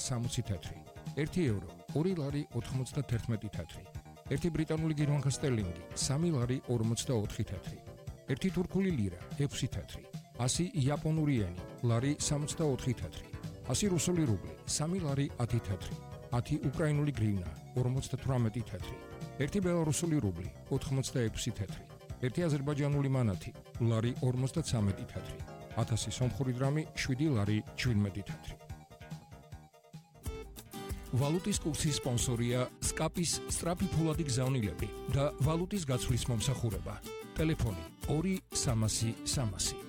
60 თეთრი, 1 ევრო, 2 ლარი 91 თეთრი, 1 ბრიტანული გირვანქა სტერლინგი, 3 ლარი 44 თეთრი, 1 თურქული ლირა, 6 თეთრი, 100 იაპონური ენი, ლარი 64 თეთრი, 100 რუსული რუბლი, 3 ლარი 10 თეთრი, 10 უკრაინული გრივნა, 58 თეთრი, 1 ბელარუსული რუბლი, 86 თეთრი, 1 აზერბაიჯანული მანათი, ლარი 53 თეთრი, 1000 სომხური დრამი, 7 ლარი 17 თეთრი. ვალუტის კურსის სპონსორია SCAP-ის სწრაფი ფულადი გზავნილები და ვალუტის გაცვლის მომსახურება. ტელეფონი 2 300 300.